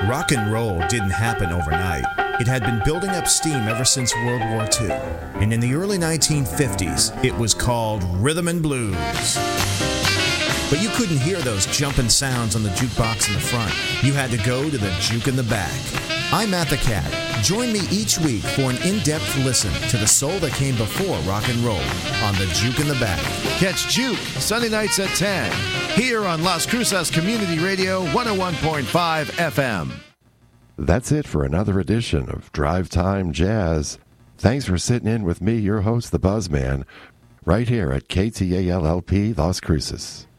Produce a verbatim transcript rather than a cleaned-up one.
Rock and roll didn't happen overnight. It had been building up steam ever since World War Two. And in the early nineteen fifties, it was called rhythm and blues. But you couldn't hear those jumping sounds on the jukebox in the front. You had to go to the juke in the back. I'm Matt the Cat. Join me each week for an in-depth listen to the soul that came before rock and roll on the Juke in the Back. Catch Juke Sunday nights at ten here on Las Cruces Community Radio one oh one point five F M. That's it for another edition of Drive Time Jazz. Thanks for sitting in with me, your host, the Buzzman, right here at K T A L L P Las Cruces.